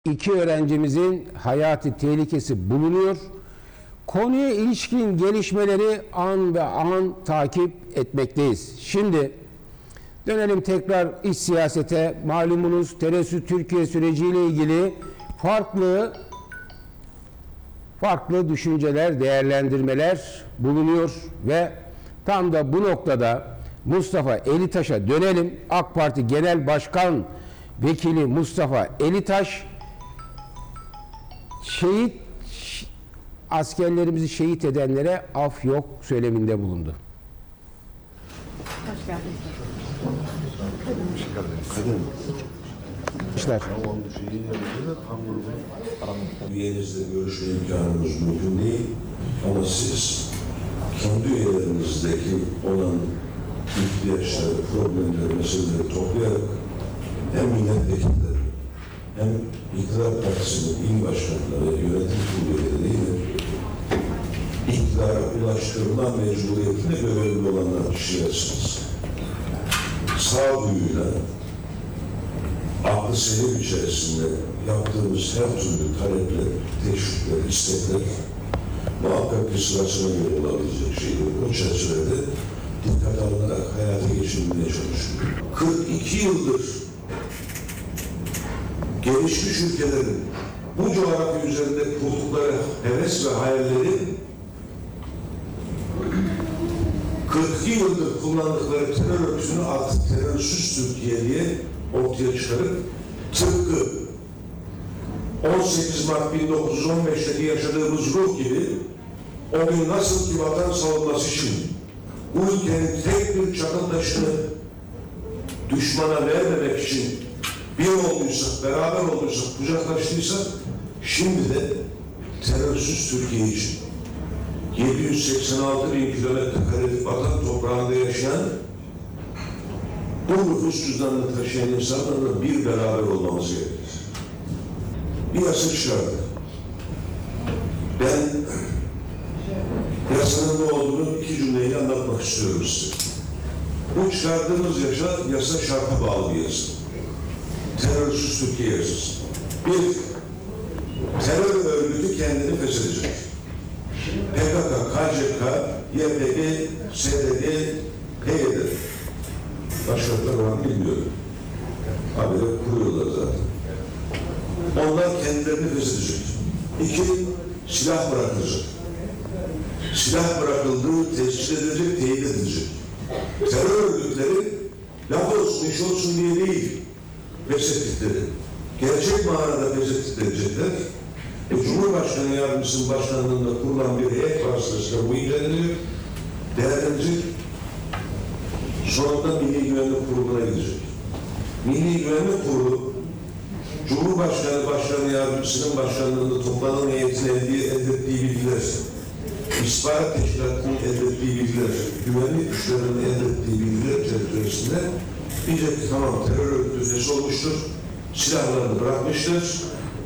İki öğrencimizin hayati tehlikesi bulunuyor. Konuya ilişkin gelişmeleri an ve an takip etmekteyiz. Şimdi dönelim tekrar iç siyasete. Malumunuz terörsüz Türkiye süreciyle ilgili farklı düşünceler, değerlendirmeler bulunuyor ve tam da bu noktada Mustafa Elitaş'a dönelim. AK Parti Genel Başkan Vekili Mustafa Elitaş askerlerimizi şehit edenlere af yok söyleminde bulundu. Hoş geldiniz. Üyenizle görüşme imkanımız mümkün değil ama siz kendi üyelerinizdeki olan ihtiyaçları, problemleri, meseleleri toplayarak hem milletvekilleri hem iktidar partisinin il başkanları ve yönetim kurulu üyeleriyle iktidara ulaştırma mecburiyetine görevli olanlar kişilersiniz. Sağduyuyla aklı selim içerisinde yaptığımız her türlü talepler, teşvikler, istekler muhakkak ki sırasına göre olabilecek şeydir. O çerçevede dikkat alınarak hayata geçirilmeye çalışıyor. 42 yıldır gelişmiş ülkelerin bu coğrafya üzerinde kurdukları heves ve hayalleri 42 yıldır kullandıkları terör örgütünü artık terörsüz Türkiye diye ortaya çıkarıp tıpkı 18 Mart 1915'teki yaşadığımız ruh gibi o gün nasıl ki vatan savunması için bu ülkenin tek bir çakıl taşını düşmana vermemek için bir olduysak, beraber olduysak, kucaklaştıysak şimdi de terörsüz Türkiye için 786 bin kilometre karelik vatan toprağında yaşayan bu nüfus cüzdanını taşıyan insanlarla bir beraber olmamız gerekir. Bir yasa çıkardık. Ben yasanın ne olduğunu iki cümleyle anlatmak istiyorum size. Bu çıkardığımız yasa şarta bağlı bir yasa. Terörsüz Türkiye yasası. Bir, terör örgütü kendini feshedecek. PKK, KCK, YPG, SDG, PYD. Başkaları var mı bilmiyorum. Haberi kuruyorlar zaten. Onlar kendilerini feshedecek. İki, silah bırakılacak. Silah bırakıldığı tescil edilecek, teyit edilecek. Terör örgütleri laf olsun, iş olsun diye değil, feshettikleri. Gerçek manada feshettikleri Cumhurbaşkanı Yardımcısının başkanlığında kurulan bir heyet vasıtasıyla bu incelenecek, değerlenecek, sonunda Milli Güvenlik Kurulu'na gidecek. Milli Güvenlik Kurulu, Cumhurbaşkanı Başkanı Yardımcısının başkanlığında toplanan heyetin elde ettiği bilgiler, İstihbarat Teşkilatı'nın elde ettiği bilgiler, güvenlik güçlerinin elde ettiği bilgiler çerçevesinde diyecek ki tamam terör örgütü fes olmuştur, silahlarını bırakmıştır.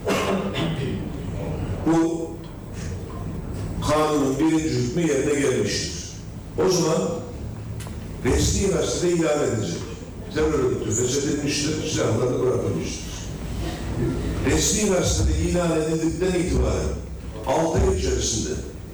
Bu kanunun birinci hükmü yerine gelmiştir. O zaman resmi gazetede ilan edilecek. Terör örgütü feshedilmiştir, silahlarını bırakılmıştır. Resmi gazetede ilan edildikten itibaren 6 ay içerisinde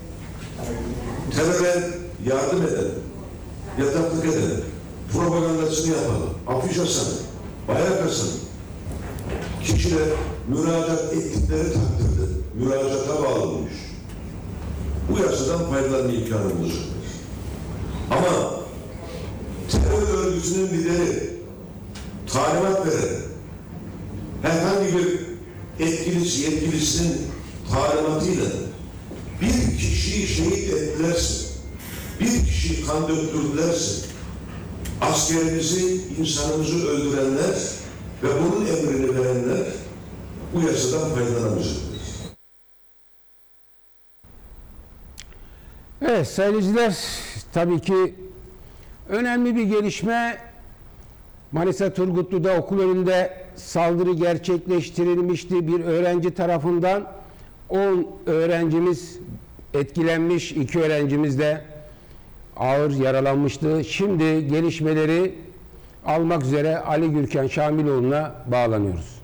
teröre yardım eden, yataklık eden, propagandasını yapan, afiş asan, bayrak asan kişiler müracaat ettikleri takdirde müracaata bağlanmış. Bu yasadan faydalanma imkanı bulacaklar. Ama terör örgütünün lideri, talimat veren, herhangi bir yetkilisinin talimatıyla bir kişiyi şehit ettilerse, bir kişiyi kan döktürdülerse, askerimizi, insanımızı öldürenler ve bunun emrini verenler bu yasadan faydalanamayacaklar. Evet sayın izleyiciler, tabii ki önemli bir gelişme. Manisa Turgutlu'da okul önünde saldırı gerçekleştirilmişti. Bir öğrenci tarafından 10 öğrencimiz etkilenmiş, 2 öğrencimiz de ağır yaralanmıştı. Şimdi gelişmeleri almak üzere Ali Gürkan Şamiloğlu'na bağlanıyoruz.